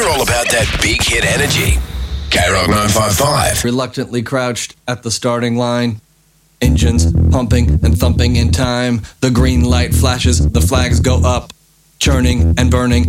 We're all about that big hit energy. K-Rock 955. Reluctantly crouched at the starting line. Engines pumping and thumping in time. The green light flashes, the flags go up. Churning and burning